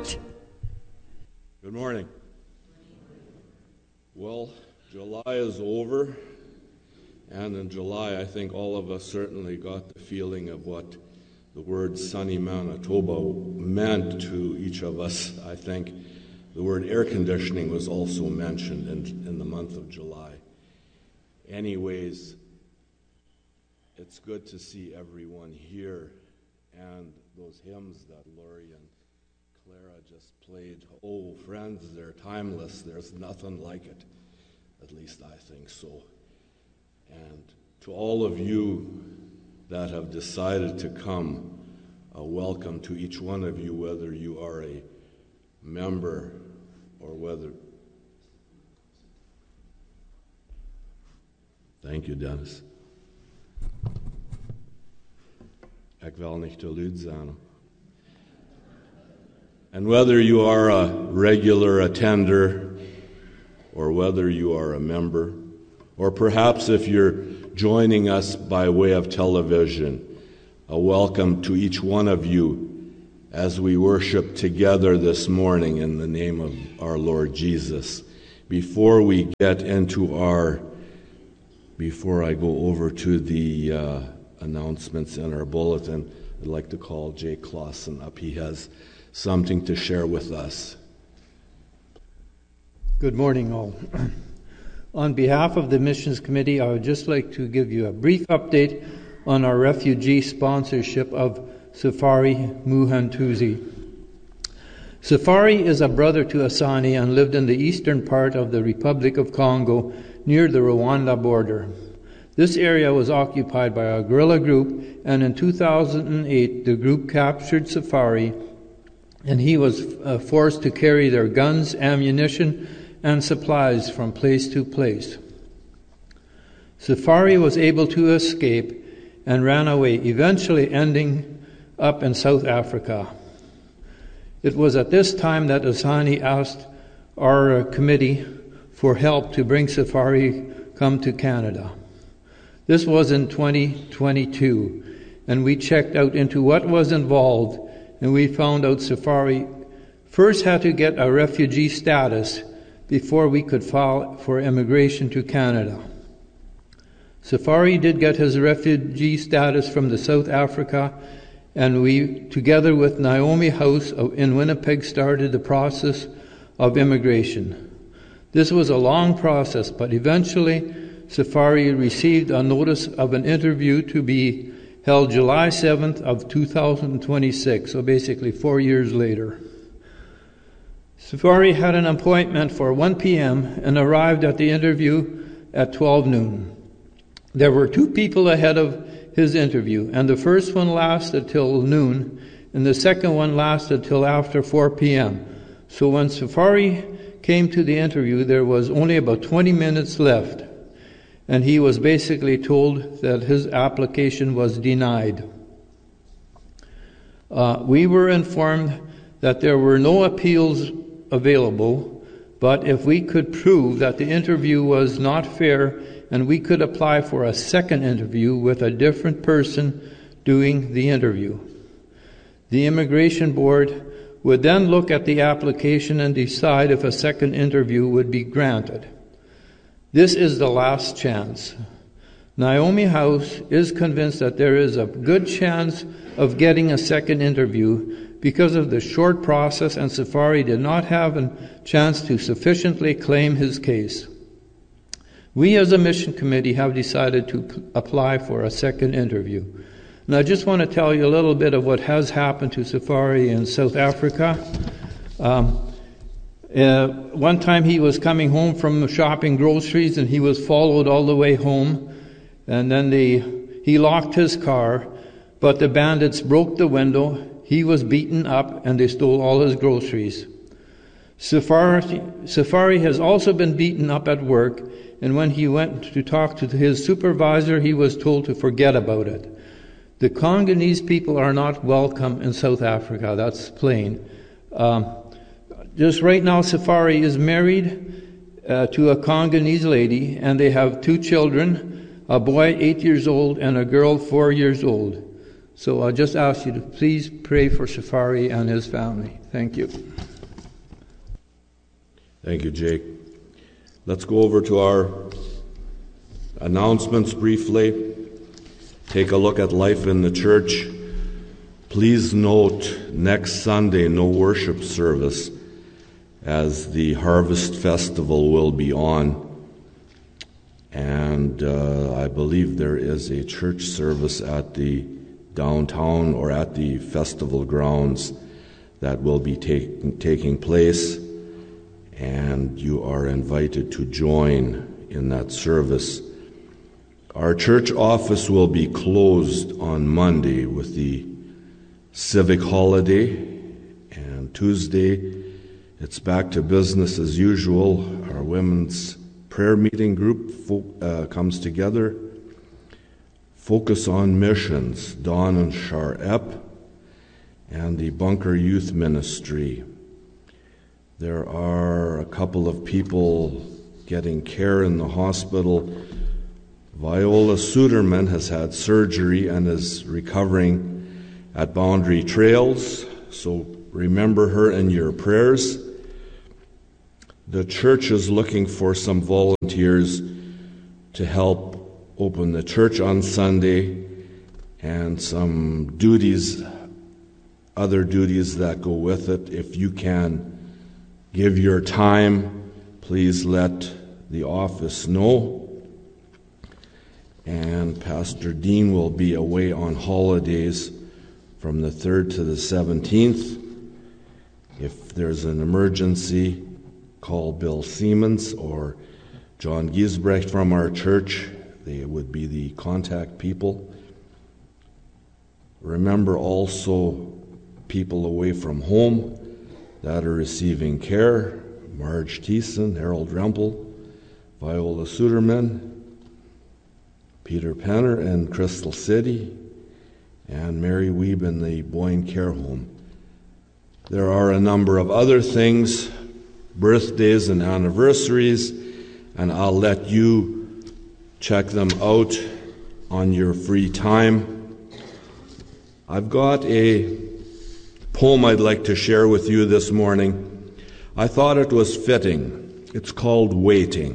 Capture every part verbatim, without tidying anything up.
Church. Good morning. Well, July is over, and in July I think all of us certainly got the feeling of what the word sunny Manitoba meant to each of us. I think the word air conditioning was also mentioned in, in the month of July. Anyways, it's good to see everyone here, and those hymns that Lori and Clara just played. Oh, friends, they're timeless. There's nothing like it. At least I think so. And to all of you that have decided to come, a welcome to each one of you, whether you are a member or whether... Thank you, Dennis. Ik wil niet te luid zijn. And whether you are a regular attender, or whether you are a member, or perhaps if you're joining us by way of television, a welcome to each one of you as we worship together this morning in the name of our Lord Jesus. Before we get into our, before I go over to the uh, announcements in our bulletin, I'd like to call Jay Clausen up. He has something to share with us. Good morning, all. On behalf of the Missions Committee, I would just like to give you a brief update on our refugee sponsorship of Safari Muhantuzi. Safari is a brother to Asani and lived in the eastern part of the Republic of Congo near the Rwanda border. This area was occupied by a guerrilla group, and in two thousand eight the group captured Safari, and he was uh, forced to carry their guns, ammunition, and supplies from place to place. Safari was able to escape and ran away, eventually ending up in South Africa. It was at this time that Asani asked our uh, committee for help to bring Safari come to Canada. This was in twenty twenty-two, and we checked out into what was involved, and we found out Safari first had to get a refugee status before we could file for immigration to Canada. Safari did get his refugee status from the South Africa, and we, together with Naomi House in Winnipeg, started the process of immigration. This was a long process, but eventually Safari received a notice of an interview to be held July seventh of two thousand twenty-six, so basically four years later. Safari had an appointment for one p.m. and arrived at the interview at twelve noon. There were two people ahead of his interview, and the first one lasted till noon, and the second one lasted till after four p.m. So when Safari came to the interview, there was only about twenty minutes left, and he was basically told that his application was denied. Uh, we were informed that there were no appeals available, but if we could prove that the interview was not fair, and we could apply for a second interview with a different person doing the interview. The Immigration Board would then look at the application and decide if a second interview would be granted. This is the last chance. Naomi House is convinced that there is a good chance of getting a second interview because of the short process, and Safari did not have a chance to sufficiently claim his case. We as a mission committee have decided to p- apply for a second interview. And I just want to tell you a little bit of what has happened to Safari in South Africa. Um, uh, one time he was coming home from shopping groceries, and he was followed all the way home. And then they, he locked his car, but the bandits broke the window. He was beaten up, and they stole all his groceries. Safari, Safari has also been beaten up at work, and when he went to talk to his supervisor, he was told to forget about it. The Congolese people are not welcome in South Africa, that's plain. Um, just right now, Safari is married uh, to a Congolese lady, and they have two children, a boy eight years old and a girl four years old. So I just ask you to please pray for Safari and his family. Thank you. Thank you, Jake. Let's go over to our announcements briefly. Take a look at life in the church. Please note, next Sunday, no worship service, as the Harvest Festival will be on. And uh, I believe there is a church service at the downtown or at the festival grounds that will be take, taking place, and you are invited to join in that service. Our church office will be closed on Monday with the civic holiday, and Tuesday it's back to business as usual. Our women's prayer meeting group fo- uh, comes together. Focus on Missions, Dawn and Shar Ep, and the Bunker Youth Ministry. There are a couple of people getting care in the hospital. Viola Suderman has had surgery and is recovering at Boundary Trails, so remember her in your prayers. The church is looking for some volunteers to help open the church on Sunday, and some duties, other duties that go with it. If you can give your time, please let the office know. And Pastor Dean will be away on holidays from the third to the seventeenth. If there's an emergency, call Bill Siemens or John Giesbrecht from our church. They would be the contact people. Remember also people away from home that are receiving care: Marge Thiessen, Harold Rempel, Viola Suderman, Peter Penner in Crystal City, and Mary Weeb in the Boyne Care Home. There are a number of other things, birthdays and anniversaries, and I'll let you check them out on your free time. I've got a poem I'd like to share with you this morning. I thought it was fitting. It's called Waiting.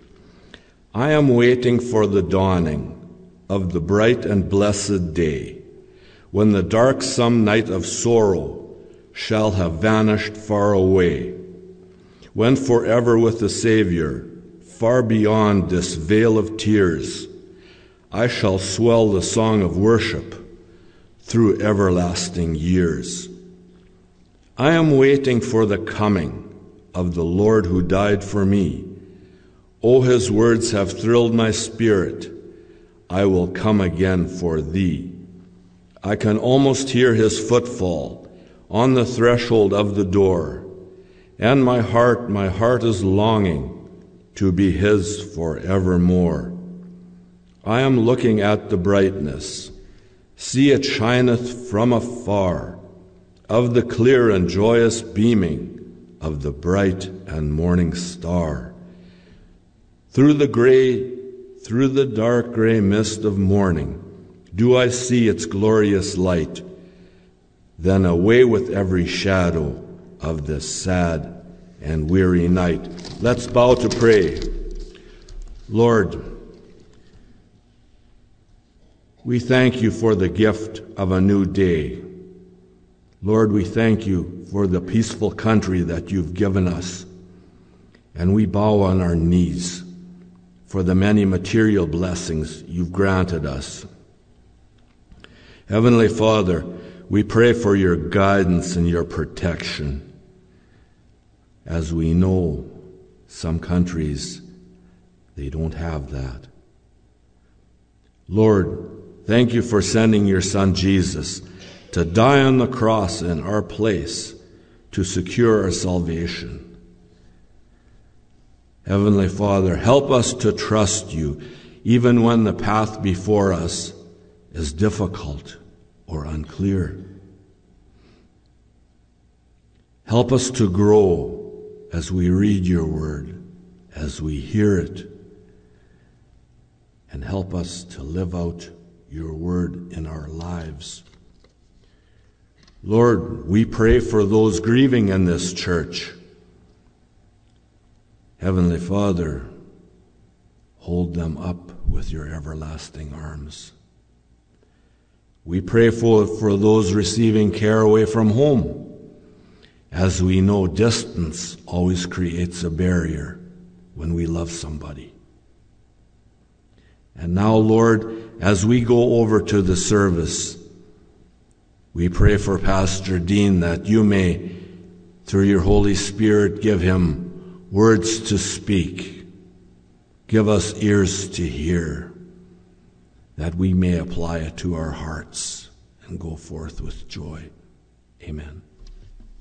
I am waiting for the dawning of the bright and blessed day, when the darksome night of sorrow shall have vanished far away, when forever with the Savior, far beyond this veil of tears, I shall swell the song of worship through everlasting years. I am waiting for the coming of the Lord who died for me. Oh, his words have thrilled my spirit. I will come again for thee. I can almost hear his footfall on the threshold of the door, and my heart, my heart is longing to be his forevermore. I am looking at the brightness. See, it shineth from afar, of the clear and joyous beaming of the bright and morning star. Through the gray, through the dark gray mist of morning, do I see its glorious light. Then away with every shadow of this sad and weary night. Let's bow to pray. Lord, we thank you for the gift of a new day. Lord, we thank you for the peaceful country that you've given us. And we bow on our knees for the many material blessings you've granted us. Heavenly Father, we pray for your guidance and your protection. As we know, some countries, they don't have that. Lord, thank you for sending your Son Jesus to die on the cross in our place to secure our salvation. Heavenly Father, help us to trust you even when the path before us is difficult or unclear. Help us to grow as we read your word, as we hear it, and help us to live out your word in our lives. Lord, we pray for those grieving in this church. Heavenly Father, hold them up with your everlasting arms. We pray for, for those receiving care away from home. As we know, distance always creates a barrier when we love somebody. And now, Lord, as we go over to the service, we pray for Pastor Dean that you may, through your Holy Spirit, give him words to speak. Give us ears to hear, that we may apply it to our hearts and go forth with joy. Amen.